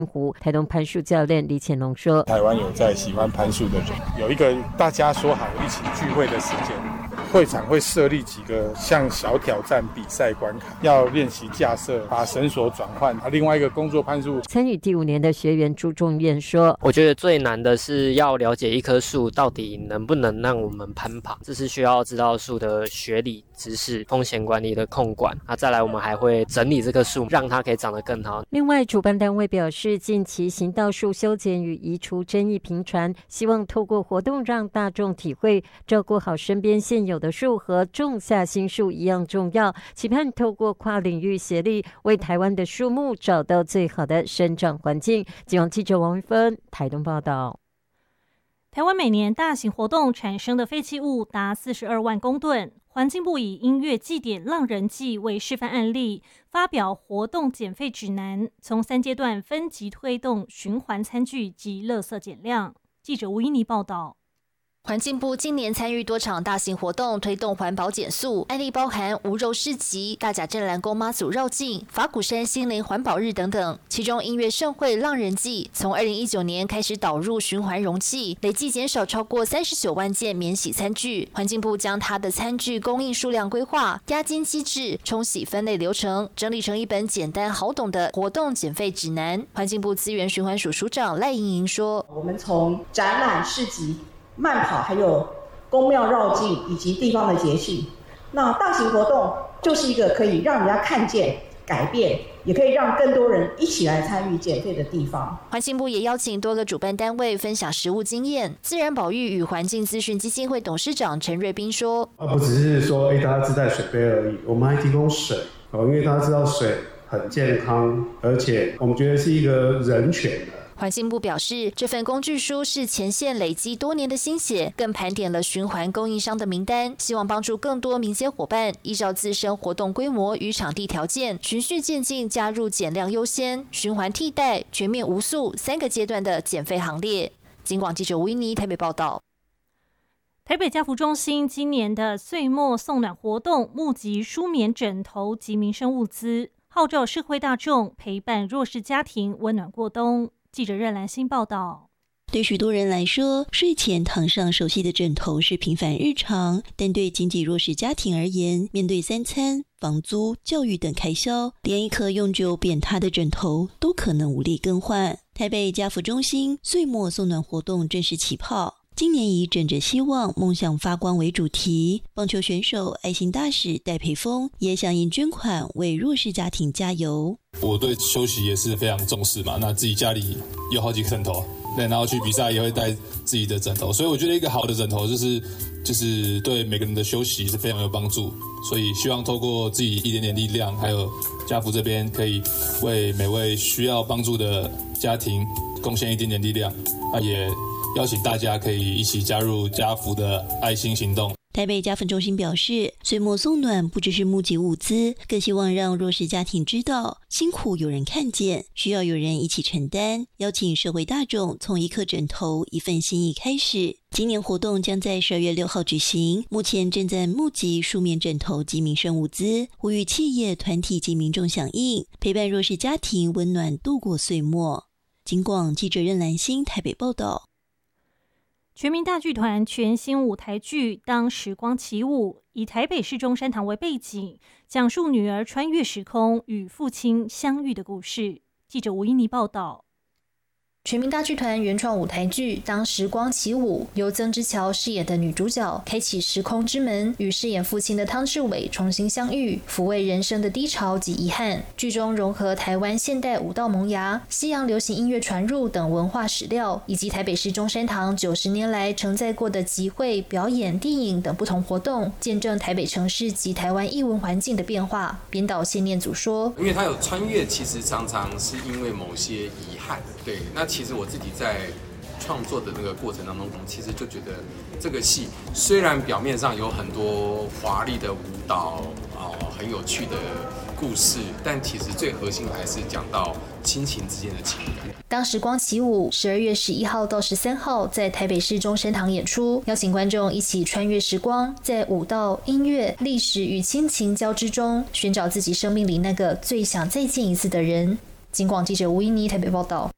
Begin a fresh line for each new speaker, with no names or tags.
湖台东攀树教练李潜龙说：“
台湾有在喜欢攀树的人，有一个大家说好一起聚会的时间。”会场会设立几个像小挑战比赛关卡，要练习架设，把绳索转换。另外一个工作攀树，
参与第5年的学员朱仲彦说：“
我觉得最难的是要了解一棵树到底能不能让我们攀爬，这是需要知道树的学理知识、风险管理的控管。再来我们还会整理这棵树，让它可以长得更好。”
另外，主办单位表示，近期行道树修剪与移除争议频传，希望透过活动让大众体会照顾好身边现有的树和种下新树一样重要，期盼透过跨领域协力，为台湾的树木找到最好的生长环境。记者记者王玉芬台东报道。
台湾每年大型活动产生的废弃物达42万公吨，环境部以音乐祭典浪人祭为示范案例，发表活动减废指南，从3阶段分级推动循环餐具及垃圾减量。记者吴依妮报道。
环境部今年参与多场大型活动，推动环保减塑，案例包含无肉市集、大甲镇澜宫妈祖绕境、法鼓山心灵环保日等等。其中音乐盛会浪人祭从2019年开始导入循环容器，累计减少超过39万件免洗餐具。环境部将它的餐具供应数量规划、押金机制、冲洗分类流程，整理成一本简单好懂的活动减废指南。环境部资源循环署署长赖莹莹说：“
我们从展览市集、慢跑，还有宫庙绕境以及地方的节庆，那大型活动就是一个可以让人家看见改变，也可以让更多人一起来参与减废的地方。”
环境部也邀请多个主办单位分享实务经验。自然保育与环境资讯基金会董事长陈瑞斌说：“
不只是说大家自带水杯而已，我们还提供水因为大家知道水很健康，而且我们觉得是一个人权的。”
环境部表示，这份工具书是前线累积多年的心血，更盘点了循环供应商的名单，希望帮助更多民间伙伴依照自身活动规模与场地条件，循序渐进加入减量优先、循环替代、全面无塑3个阶段的减废行列。警广记者吴依妮台北报道。
台北家福中心今年的岁末送暖活动，募集舒眠枕头及民生物资，号召社会大众陪伴弱势家庭温暖过冬。记者任兰心报道。
对许多人来说，睡前躺上熟悉的枕头是平凡日常，但对经济弱势家庭而言，面对3餐、房租、教育等开销，连一颗永久扁塌的枕头都可能无力更换。台北家福中心岁末送暖活动正式起跑，今年以枕着希望梦想发光为主题，棒球选手爱心大使戴培峰也响应捐款为弱势家庭加油。
我对休息也是非常重视嘛，那自己家里有好几个枕头，对，然后去比赛也会带自己的枕头，所以我觉得一个好的枕头就是对每个人的休息是非常有帮助，所以希望透过自己一点点力量，还有家福这边可以为每位需要帮助的家庭贡献一点点力量，也邀请大家可以一起加入家福的爱心行动。
台北家福中心表示，岁末送暖不只是募集物资，更希望让弱势家庭知道辛苦有人看见，需要有人一起承担，邀请社会大众从一颗枕头一份心意开始。今年活动将在12月6号举行，目前正在募集舒眠枕头及民生物资，呼吁企业团体及民众响应，陪伴弱势家庭温暖度过岁末。警广记者任兰心台北报道。
全民大剧团全新舞台剧《当时光起舞》，以台北市中山堂为背景，讲述女儿穿越时空与父亲相遇的故事。记者吴依妮报道。
全民大剧团原创舞台剧《当时光起舞》，由曾之乔饰演的女主角开启时空之门，与饰演父亲的汤志伟重新相遇，抚慰人生的低潮及遗憾。剧中融合台湾现代舞蹈萌芽、西洋流行音乐传入等文化史料，以及台北市中山堂90年来承载过的集会、表演、电影等不同活动，见证台北城市及台湾艺文环境的变化。编导谢念祖说：“
因为他有穿越，其实常常是因为某些遗憾。对，那其实我自己在创作的那个过程当中，其实就觉得这个戏虽然表面上有很多华丽的舞蹈很有趣的故事，但其实最核心还是讲到亲情之间的情感。
当时光起舞12月11号到13号在台北市中山堂演出，邀请观众一起穿越时光，在舞蹈、音乐、历史与亲情交织中，寻找自己生命里那个最想再见一次的人。警广记者吴依妮台北报道。